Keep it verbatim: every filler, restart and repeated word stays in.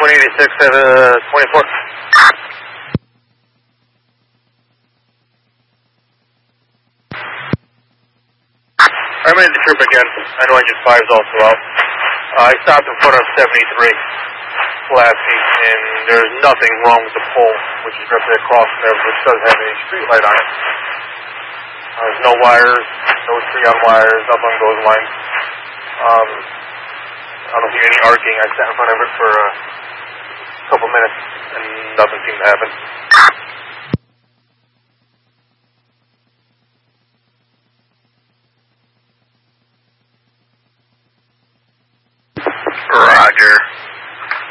one eighty-six at uh, twenty-four. I made the trip again. I know engine five is also out. Uh, I stopped in front of seventy-three last week, and there's nothing wrong with the pole, which is directly across from there, which doesn't have any street light on it. Uh, there's no wires, no tree-on wires, up on those lines. Um, I don't see any arcing. I sat in front of it for a couple minutes, and nothing seemed to happen. Roger.